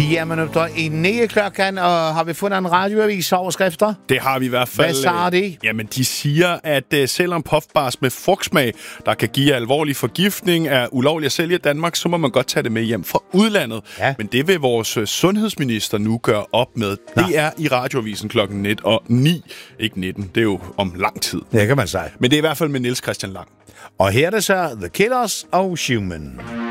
4 minutter i 9 klokken, og har vi fundet en radioavis overskrifter? Det har vi i hvert fald. Hvad siger de? Jamen, de siger, at selvom puffbars med frugtsmag, der kan give alvorlig forgiftning, er ulovligt at sælge i Danmark, så må man godt tage det med hjem fra udlandet. Ja. Men det vil vores sundhedsminister nu gøre op med. Nå. Det er i radioavisen klokken 19 og 9. Ikke 19, det er jo om lang tid. Det kan man sige. Men det er i hvert fald med Niels Christian Lang. Og her er det så The Killers og Human.